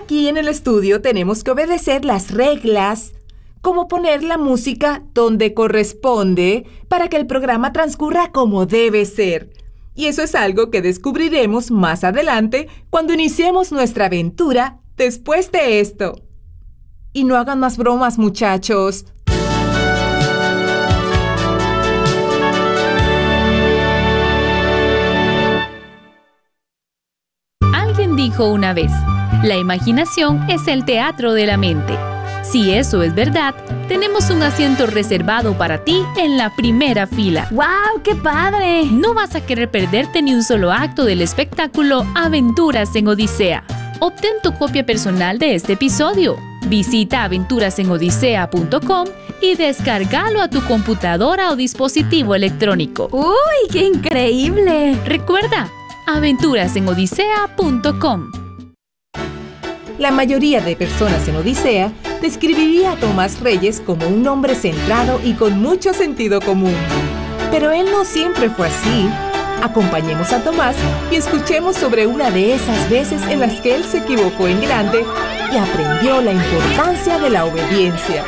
aquí en el estudio tenemos que obedecer las reglas, como poner la música donde corresponde para que el programa transcurra como debe ser. Y eso es algo que descubriremos más adelante cuando iniciemos nuestra aventura después de esto. Y no hagan más bromas, muchachos. Alguien dijo una vez, la imaginación es el teatro de la mente. Si eso es verdad, tenemos un asiento reservado para ti en la primera fila. ¡Wow! ¡Qué padre! No vas a querer perderte ni un solo acto del espectáculo Aventuras en Odisea. Obtén tu copia personal de este episodio. Visita aventurasenodisea.com y descárgalo a tu computadora o dispositivo electrónico. ¡Uy, qué increíble! Recuerda, aventurasenodisea.com. La mayoría de personas en Odisea describiría a Tomás Reyes como un hombre centrado y con mucho sentido común. Pero él no siempre fue así. Acompañemos a Tomás y escuchemos sobre una de esas veces en las que él se equivocó en grande y aprendió la importancia de la obediencia.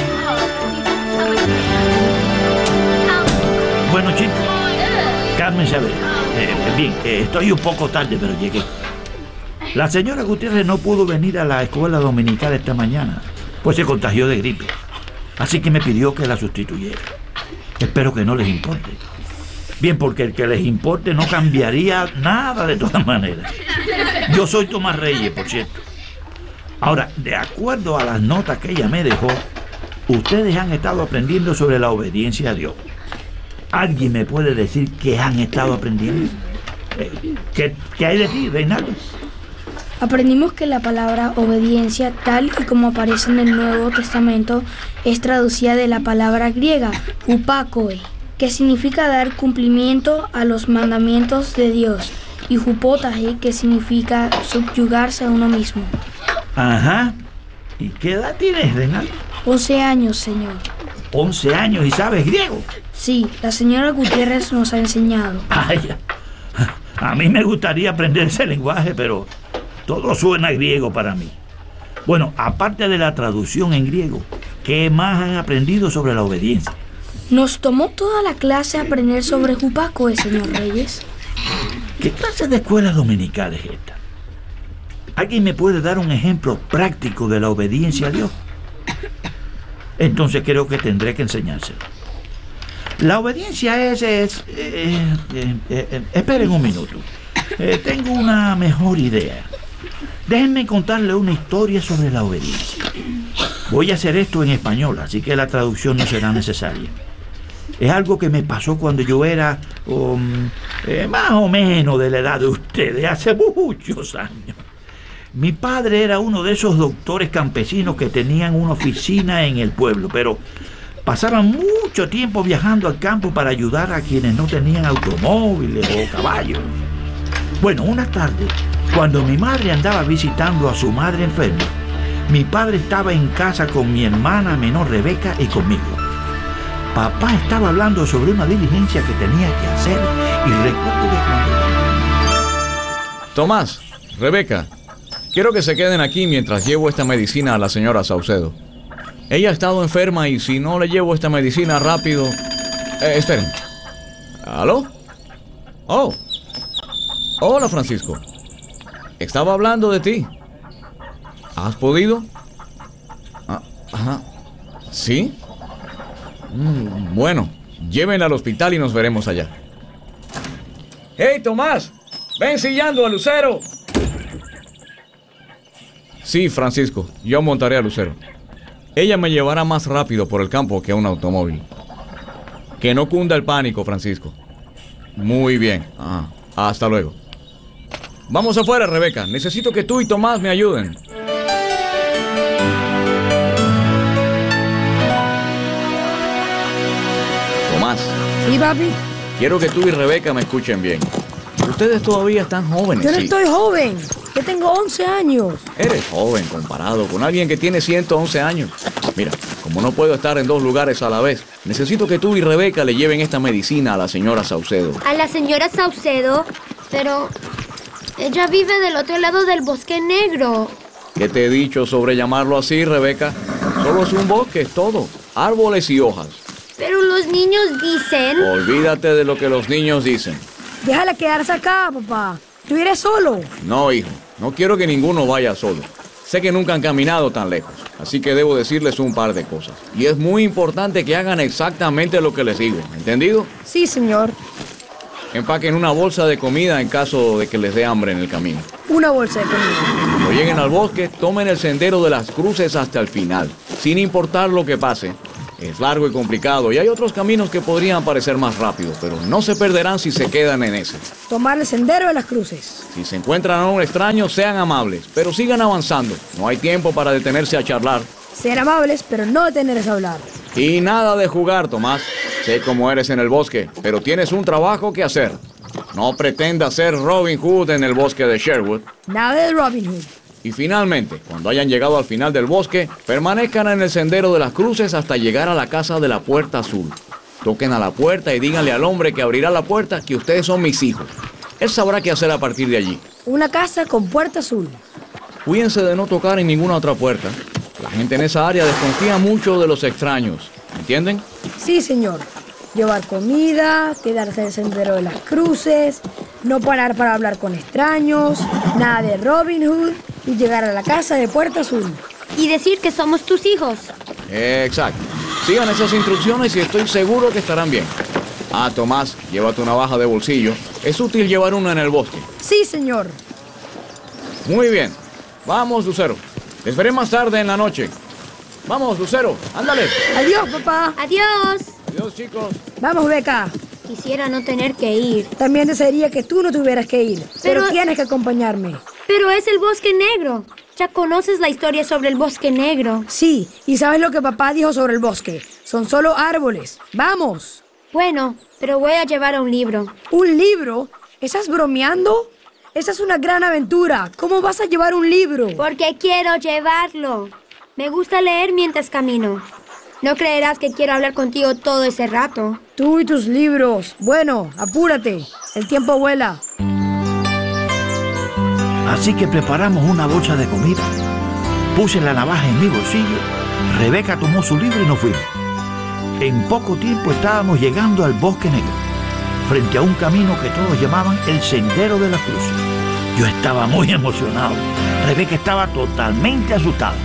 Bueno, chicos, Carmen Isabel, bien, estoy un poco tarde, pero llegué. La señora Gutiérrez no pudo venir a la escuela dominical esta mañana, pues se contagió de gripe. Así que me pidió que la sustituyera. Espero que no les importe. Bien, porque el que les importe no cambiaría nada de todas maneras. Yo soy Tomás Reyes, por cierto. Ahora, de acuerdo a las notas que ella me dejó, ustedes han estado aprendiendo sobre la obediencia a Dios. ¿Alguien me puede decir qué han estado aprendiendo? ¿Qué hay de ti, Reinaldo? Aprendimos que la palabra obediencia, tal y como aparece en el Nuevo Testamento, es traducida de la palabra griega, hupakoe, que significa dar cumplimiento a los mandamientos de Dios, y hupotaje, que significa subyugarse a uno mismo. Ajá. ¿Y qué edad tienes, Reinaldo? 11 años, señor. 11 años y sabes griego. Sí, la señora Gutiérrez nos ha enseñado. Ay, a mí me gustaría aprender ese lenguaje, pero todo suena griego para mí. Bueno, aparte de la traducción en griego, ¿qué más han aprendido sobre la obediencia? Nos tomó toda la clase aprender sobre hupakoe, señor Reyes. ¿Qué clase de escuela dominical es esta? ¿Alguien me puede dar un ejemplo práctico de la obediencia a Dios? Entonces creo que tendré que enseñárselo. La obediencia esperen un minuto. Tengo una mejor idea. Déjenme contarle una historia sobre la obediencia. Voy a hacer esto en español, así que la traducción no será necesaria. Es algo que me pasó cuando yo era más o menos de la edad de ustedes, hace muchos años. Mi padre era uno de esos doctores campesinos que tenían una oficina en el pueblo, pero pasaban mucho tiempo viajando al campo para ayudar a quienes no tenían automóviles o caballos. Bueno, una tarde, cuando mi madre andaba visitando a su madre enferma, mi padre estaba en casa con mi hermana menor Rebeca y conmigo. Papá estaba hablando sobre una diligencia que tenía que hacer y recuerdo que cuando... Tomás, Rebeca, quiero que se queden aquí mientras llevo esta medicina a la señora Saucedo. Ella ha estado enferma y si no le llevo esta medicina rápido... esperen. ¿Aló? Oh. Hola, Francisco. Estaba hablando de ti. ¿Has podido? Ajá. ¿Sí? Bueno, llévenla al hospital y nos veremos allá. ¡Hey, Tomás! ¡Ven sillando a Lucero! Sí, Francisco, yo montaré a Lucero. Ella me llevará más rápido por el campo que un automóvil. Que no cunda el pánico, Francisco. Muy bien. Hasta luego. Vamos afuera, Rebeca. Necesito que tú y Tomás me ayuden. Tomás. Sí, papi. Quiero que tú y Rebeca me escuchen bien. Ustedes todavía están jóvenes. Yo no sí. estoy joven. Yo tengo 11 años. Eres joven comparado con alguien que tiene 111 años. Mira, como no puedo estar en dos lugares a la vez, necesito que tú y Rebeca le lleven esta medicina a la señora Saucedo. ¿A la señora Saucedo? Pero ella vive del otro lado del Bosque Negro. ¿Qué te he dicho sobre llamarlo así, Rebeca? Solo es un bosque, es todo. Árboles y hojas. Pero los niños dicen... Olvídate de lo que los niños dicen. Déjala quedarse acá, papá. Tú irás solo. No, hijo. No quiero que ninguno vaya solo. Sé que nunca han caminado tan lejos, así que debo decirles un par de cosas. Y es muy importante que hagan exactamente lo que les digo, ¿entendido? Sí, señor. Empaquen una bolsa de comida en caso de que les dé hambre en el camino. Una bolsa de comida. Cuando lleguen al bosque, tomen el sendero de las cruces hasta el final, sin importar lo que pase. Es largo y complicado y hay otros caminos que podrían parecer más rápidos, pero no se perderán si se quedan en ese. Tomar el sendero de las cruces. Si se encuentran a un extraño, sean amables, pero sigan avanzando. No hay tiempo para detenerse a charlar. Ser amables, pero no detenerse a hablar. Y nada de jugar, Tomás. Sé cómo eres en el bosque, pero tienes un trabajo que hacer. No pretendas ser Robin Hood en el bosque de Sherwood. Nada de Robin Hood. Y finalmente, cuando hayan llegado al final del bosque, permanezcan en el sendero de las cruces hasta llegar a la casa de la Puerta Azul. Toquen a la puerta y díganle al hombre que abrirá la puerta que ustedes son mis hijos. Él sabrá qué hacer a partir de allí. Una casa con puerta azul. Cuídense de no tocar en ninguna otra puerta. La gente en esa área desconfía mucho de los extraños. ¿Entienden? Sí, señor. Llevar comida, quedarse en el sendero de las cruces, no parar para hablar con extraños, nada de Robin Hood y llegar a la casa de Puerta Azul. Y decir que somos tus hijos. Exacto. Sigan esas instrucciones y estoy seguro que estarán bien. Ah, Tomás, llévate una navaja de bolsillo. Es útil llevar una en el bosque. Sí, señor. Muy bien. Vamos, Lucero. Les veré más tarde en la noche. Vamos, Lucero, ándale. Adiós, papá. Adiós. Adiós, chicos. Vamos, Beca. Quisiera no tener que ir. También desearía que tú no tuvieras que ir, pero Pero- tienes que acompañarme. Pero es el bosque negro. Ya conoces la historia sobre el bosque negro. Sí, y sabes lo que papá dijo sobre el bosque. Son solo árboles. ¡Vamos! Bueno, pero voy a llevar un libro. ¿Un libro? ¿Estás bromeando? Esa es una gran aventura. ¿Cómo vas a llevar un libro? Porque quiero llevarlo. Me gusta leer mientras camino. No creerás que quiero hablar contigo todo ese rato. Tú y tus libros. Bueno, apúrate. El tiempo vuela. Así que preparamos una bolsa de comida. Puse la navaja en mi bolsillo. Rebeca tomó su libro y nos fuimos. En poco tiempo estábamos llegando al bosque negro, frente a un camino que todos llamaban el Sendero de la Cruz. Yo estaba muy emocionado. Rebeca estaba totalmente asustada.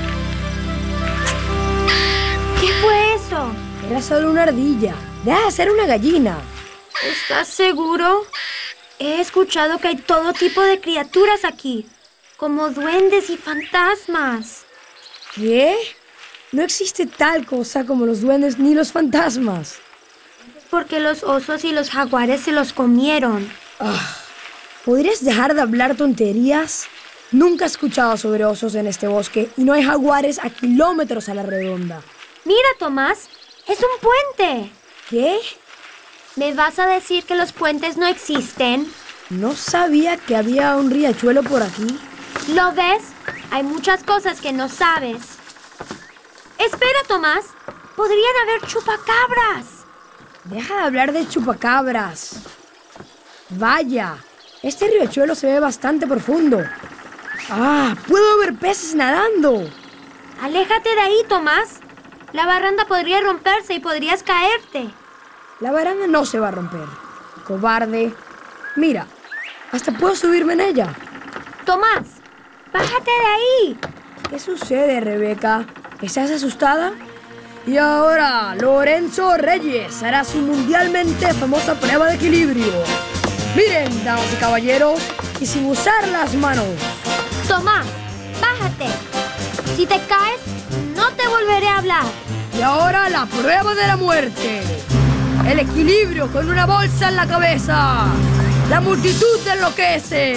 ¿Qué fue eso? Era solo una ardilla. Deja de ser una gallina. ¿Estás seguro? He escuchado que hay todo tipo de criaturas aquí, como duendes y fantasmas. ¿Qué? No existe tal cosa como los duendes ni los fantasmas. Porque los osos y los jaguares se los comieron. ¿Podrías dejar de hablar tonterías? Nunca he escuchado sobre osos en este bosque y no hay jaguares a kilómetros a la redonda. Mira, Tomás, es un puente. ¿Qué? ¿Me vas a decir que los puentes no existen? No sabía que había un riachuelo por aquí. ¿Lo ves? Hay muchas cosas que no sabes. Espera, Tomás. Podrían haber chupacabras. Deja de hablar de chupacabras. Vaya, este riachuelo se ve bastante profundo. ¡Ah! ¡Puedo ver peces nadando! Aléjate de ahí, Tomás. La baranda podría romperse y podrías caerte. La baranda no se va a romper. Cobarde. Mira, hasta puedo subirme en ella. Tomás, bájate de ahí. ¿Qué sucede, Rebeca? ¿Estás asustada? Y ahora, Lorenzo Reyes hará su mundialmente famosa prueba de equilibrio. Miren, damas y caballeros, y sin usar las manos. Tomás, bájate. Si te caes, no te volveré a hablar. Y ahora la prueba de la muerte. El equilibrio con una bolsa en la cabeza. La multitud enloquece.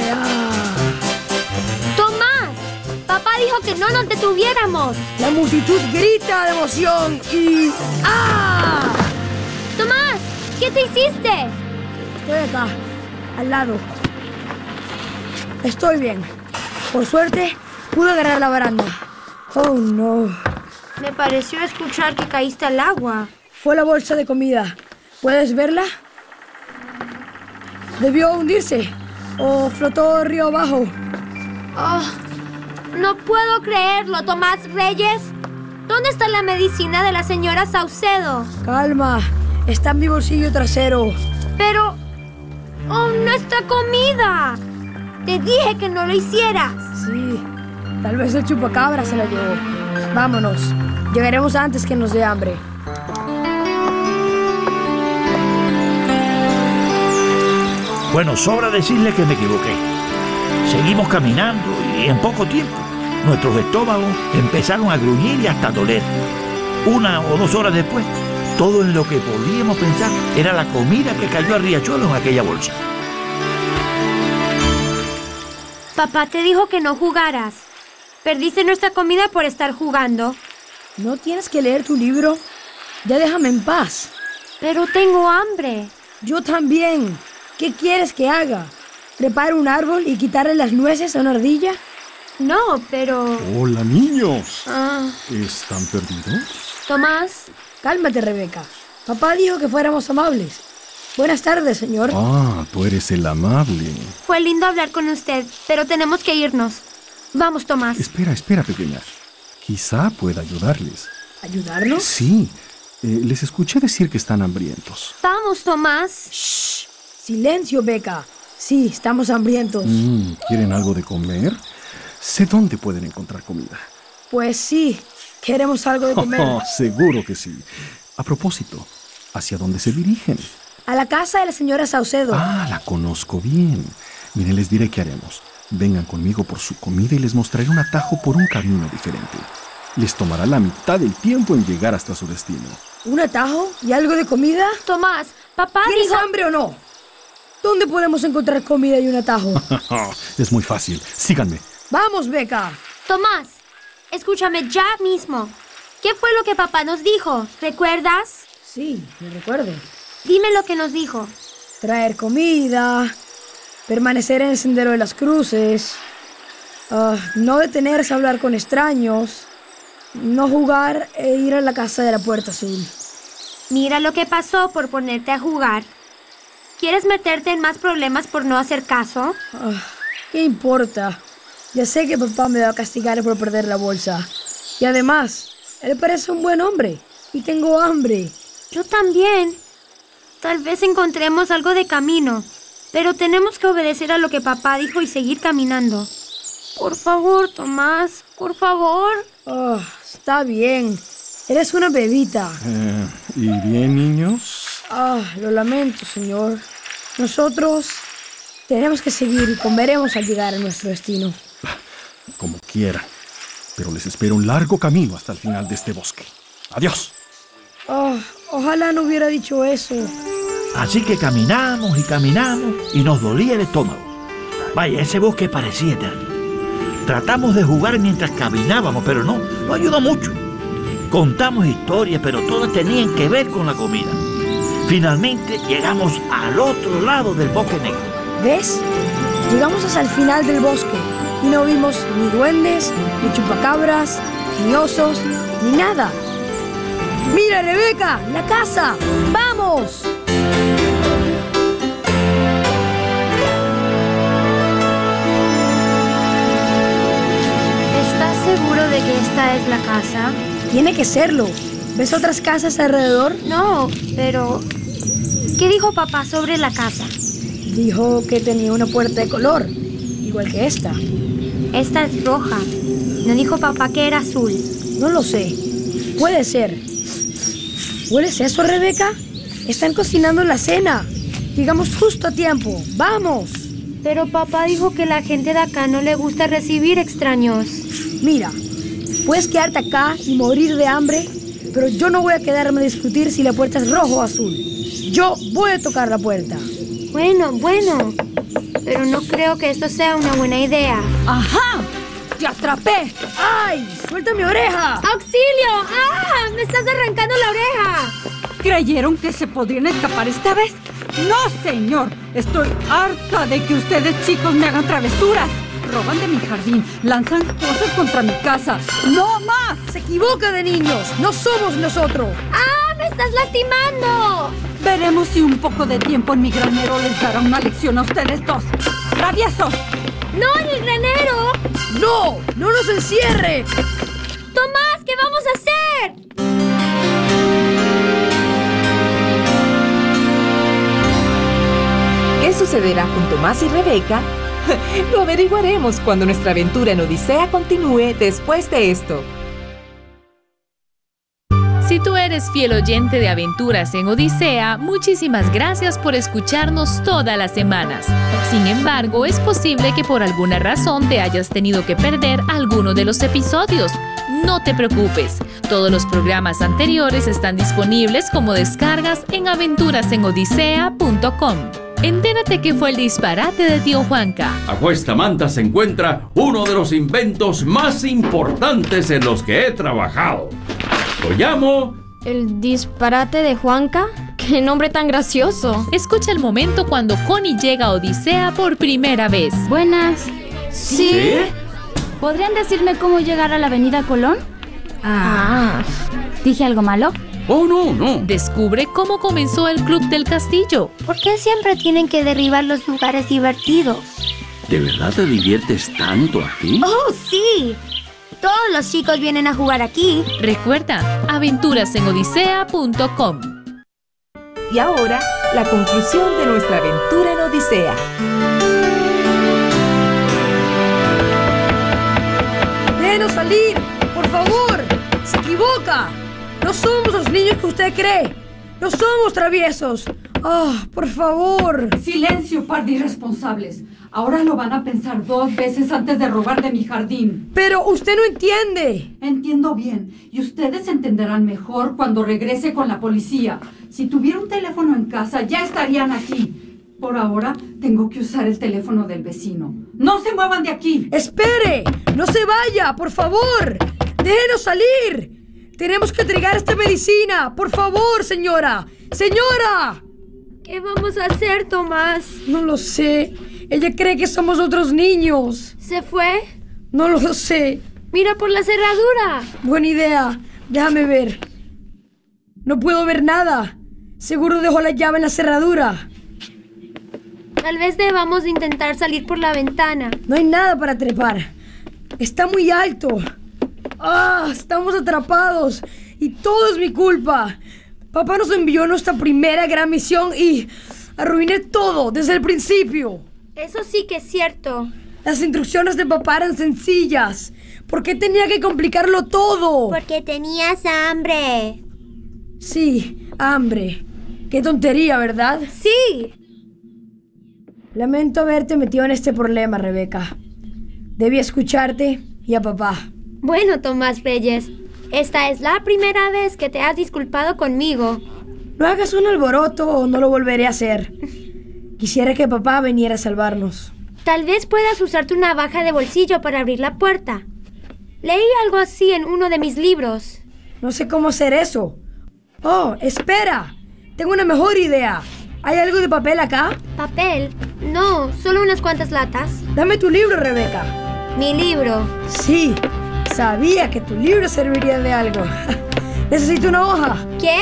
Tomás, papá dijo que no nos detuviéramos. La multitud grita de emoción y... ¡ah! Tomás, ¿qué te hiciste? Estoy acá, al lado. Estoy bien. Por suerte, pude agarrar la baranda. Oh, no. Me pareció escuchar que caíste al agua. Fue la bolsa de comida. ¿Puedes verla? Debió hundirse. O flotó río abajo. Oh, No puedo creerlo, Tomás Reyes. ¿Dónde está la medicina de la señora Saucedo? Calma, está en mi bolsillo trasero. Pero... ¡oh, nuestra comida! Te dije que no lo hicieras. Sí, tal vez el chupacabra se la llevó. Vámonos, llegaremos antes que nos dé hambre. Bueno, sobra decirle que me equivoqué. Seguimos caminando y en poco tiempo nuestros estómagos empezaron a gruñir y hasta doler. 1 o 2 horas después, todo en lo que podíamos pensar era la comida que cayó al riachuelo en aquella bolsa. Papá te dijo que no jugaras. Perdiste nuestra comida por estar jugando. ¿No tienes que leer tu libro? Ya déjame en paz. Pero tengo hambre. Yo también. ¿Qué quieres que haga? ¿Trepar un árbol y quitarle las nueces a una ardilla? No, pero... Hola, niños. Ah, ¿Están perdidos? Tomás, Cálmate, Rebeca. Papá dijo que fuéramos amables. Buenas tardes, señor. Ah, tú eres el amable. fue lindo hablar con usted, pero tenemos que irnos. Vamos, Tomás. Espera, pequeña. Quizá pueda ayudarles. ¿Ayudarnos? Sí, les escuché decir que están hambrientos. Vamos, Tomás. Shh. Silencio, Beca. Sí, estamos hambrientos. ¿Quieren algo de comer? Sé dónde pueden encontrar comida. Pues sí, queremos algo de comer. Seguro que sí. A propósito, ¿hacia dónde se dirigen? A la casa de la señora Saucedo. Ah, la conozco bien. Miren, les diré qué haremos. Vengan conmigo por su comida y les mostraré un atajo por un camino diferente. Les tomará la mitad del tiempo en llegar hasta su destino. ¿Un atajo y algo de comida? Tomás, papá ¿Tienes dijo... hambre o no? ¿Dónde podemos encontrar comida y un atajo? Es muy fácil. Síganme. ¡Vamos, Beca! Tomás, escúchame ya mismo. ¿Qué fue lo que papá nos dijo? ¿Recuerdas? Sí, me recuerdo. Dime lo que nos dijo. Traer comida, permanecer en el sendero de las cruces, no detenerse a hablar con extraños, no jugar e ir a la casa de la Puerta Azul. Mira lo que pasó por ponerte a jugar. ¿Quieres meterte en más problemas por no hacer caso? ¿Qué importa? Ya sé que papá me va a castigar por perder la bolsa. Y además, él parece un buen hombre. Y tengo hambre. Yo también. Tal vez encontremos algo de camino. Pero tenemos que obedecer a lo que papá dijo y seguir caminando. Por favor, Tomás. Por favor. Está bien. Eres una bebita. ¿Y bien, niños? Lo lamento, señor. Nosotros tenemos que seguir y comeremos al llegar a nuestro destino. Como quieran. Pero les espero un largo camino hasta el final de este bosque. ¡Adiós! Ojalá no hubiera dicho eso. Así que caminamos y nos dolía el estómago. Vaya, ese bosque parecía eterno. Tratamos de jugar mientras caminábamos, pero no ayudó mucho. Contamos historias, pero todas tenían que ver con la comida. Finalmente llegamos al otro lado del bosque negro. ¿Ves? Llegamos hasta el final del bosque y no vimos ni duendes, ni chupacabras, ni osos, ni nada. ¡Mira, Rebeca! ¡La casa! ¡Vamos! ¿Estás seguro de que esta es la casa? Tiene que serlo. ¿Ves otras casas alrededor? No, pero... ¿qué dijo papá sobre la casa? Dijo que tenía una puerta de color, igual que esta. Esta es roja. ¿No dijo papá que era azul? No lo sé. Puede ser. ¿Hueles eso, Rebeca? Están cocinando la cena. Llegamos justo a tiempo. ¡Vamos! Pero papá dijo que la gente de acá no le gusta recibir extraños. Mira, puedes quedarte acá y morir de hambre, pero yo no voy a quedarme a discutir si la puerta es roja o azul. Yo voy a tocar la puerta. Bueno, pero no creo que esto sea una buena idea. ¡Ajá! ¡Te atrapé! ¡Ay! ¡Suelta mi oreja! ¡Auxilio! ¡Ah! ¡Me estás arrancando la oreja! ¿Creyeron que se podrían escapar esta vez? ¡No, señor! Estoy harta de que ustedes, chicos, me hagan travesuras. Roban de mi jardín, lanzan cosas contra mi casa. ¡No más! ¡Se equivoca de niños! ¡No somos nosotros! ¡Ah! ¡Me estás lastimando! Veremos si un poco de tiempo en mi granero les dará una lección a ustedes dos. ¡Traviesos! ¡No, en el granero! ¡No! ¡No nos encierre! Tomás, ¿qué vamos a hacer? ¿Qué sucederá con Tomás y Rebeca? Lo averiguaremos cuando nuestra aventura en Odisea continúe después de esto. Si tú eres fiel oyente de Aventuras en Odisea, muchísimas gracias por escucharnos todas las semanas. Sin embargo, es posible que por alguna razón te hayas tenido que perder alguno de los episodios. No te preocupes, todos los programas anteriores están disponibles como descargas en aventurasenodisea.com. Entérate qué fue el disparate de tío Juanca. Bajo esta manta se encuentra uno de los inventos más importantes en los que he trabajado. Lo llamo... ¿El disparate de Juanca? ¡Qué nombre tan gracioso! Escucha el momento cuando Connie llega a Odisea por primera vez. Buenas. ¿Sí? ¿Podrían decirme cómo llegar a la avenida Colón? ¿Dije algo malo? Oh, no. Descubre cómo comenzó el Club del Castillo. ¿Por qué siempre tienen que derribar los lugares divertidos? ¿De verdad te diviertes tanto aquí? ¡Oh, sí! Todos los chicos vienen a jugar aquí. Recuerda, aventurasenodisea.com. Y ahora, la conclusión de nuestra aventura en Odisea. ¡Déjenos salir! ¡Por favor! ¡Se equivoca! No somos los niños que usted cree. No somos traviesos. Por favor. Silencio, par de irresponsables. Ahora lo van a pensar 2 veces antes de robar de mi jardín. Pero usted no entiende. Entiendo bien. Y ustedes entenderán mejor cuando regrese con la policía. Si tuviera un teléfono en casa, ya estarían aquí. Por ahora, tengo que usar el teléfono del vecino. ¡No se muevan de aquí! ¡Espere! ¡No se vaya! ¡Por favor! ¡Déjenos salir! ¡Tenemos que entregar esta medicina! ¡Por favor, señora! ¡Señora! ¿Qué vamos a hacer, Tomás? No lo sé. Ella cree que somos otros niños. ¿Se fue? No lo sé. Mira por la cerradura. Buena idea. Déjame ver. No puedo ver nada. Seguro dejó la llave en la cerradura. Tal vez debamos intentar salir por la ventana. No hay nada para trepar. Está muy alto. Estamos atrapados. Y todo es mi culpa. Papá nos envió nuestra primera gran misión y arruiné todo desde el principio. Eso sí que es cierto. Las instrucciones de papá eran sencillas. ¿Por qué tenía que complicarlo todo? Porque tenías hambre. Sí, hambre. Qué tontería, ¿verdad? Sí. Lamento haberte metido en este problema, Rebeca. Debí escucharte y a papá. Bueno, Tomás Reyes, esta es la primera vez que te has disculpado conmigo. No hagas un alboroto o no lo volveré a hacer. Quisiera que papá viniera a salvarnos. Tal vez puedas usar tu navaja de bolsillo para abrir la puerta. Leí algo así en uno de mis libros. No sé cómo hacer eso. Oh, espera. Tengo una mejor idea. ¿Hay algo de papel acá? ¿Papel? No, solo unas cuantas latas. Dame tu libro, Rebeca. ¿Mi libro? Sí, sabía que tu libro serviría de algo. Necesito una hoja. ¿Qué?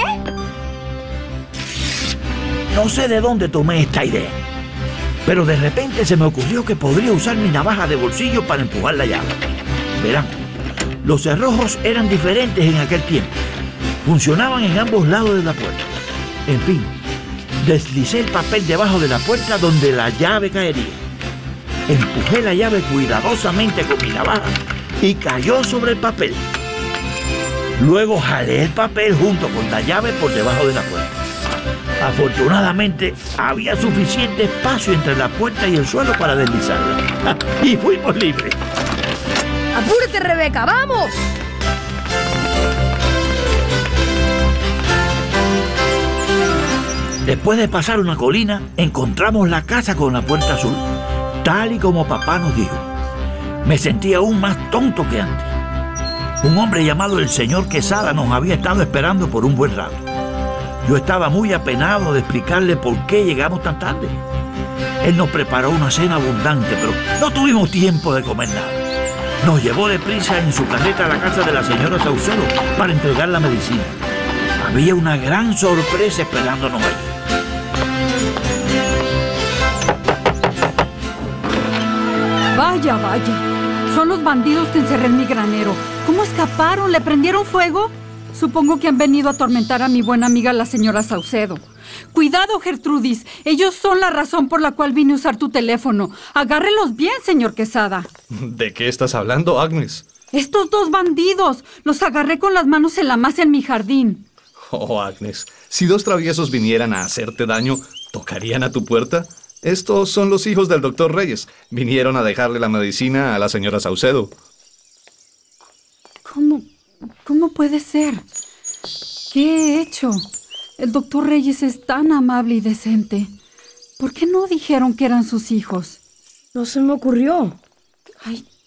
No sé de dónde tomé esta idea, pero de repente se me ocurrió que podría usar mi navaja de bolsillo para empujar la llave. Verán, los cerrojos eran diferentes en aquel tiempo. Funcionaban en ambos lados de la puerta. En fin, deslicé el papel debajo de la puerta donde la llave caería. Empujé la llave cuidadosamente con mi navaja y cayó sobre el papel. Luego jalé el papel junto con la llave por debajo de la puerta. Afortunadamente, había suficiente espacio entre la puerta y el suelo para deslizarla. Y fuimos libres. ¡Apúrate, Rebeca! ¡Vamos! Después de pasar una colina, encontramos la casa con la puerta azul, tal y como papá nos dijo. Me sentí aún más tonto que antes. Un hombre llamado el señor Quesada nos había estado esperando por un buen rato. Yo estaba muy apenado de explicarle por qué llegamos tan tarde. Él nos preparó una cena abundante, pero no tuvimos tiempo de comer nada. Nos llevó deprisa en su carreta a la casa de la señora Saucedo para entregar la medicina. Había una gran sorpresa esperándonos allí. Vaya, vaya. Son los bandidos que encerré en mi granero. ¿Cómo escaparon? ¿Le prendieron fuego? Supongo que han venido a atormentar a mi buena amiga la señora Saucedo. Cuidado, Gertrudis. Ellos son la razón por la cual vine a usar tu teléfono. Agárrelos bien, señor Quesada. ¿De qué estás hablando, Agnes? Estos dos bandidos. Los agarré con las manos en la masa en mi jardín. Oh, Agnes, si dos traviesos vinieran a hacerte daño, ¿tocarían a tu puerta? Estos son los hijos del doctor Reyes. Vinieron a dejarle la medicina a la señora Saucedo. ¿Cómo puede ser? ¿Qué he hecho? El doctor Reyes es tan amable y decente. ¿Por qué no dijeron que eran sus hijos? No se me ocurrió. Ay,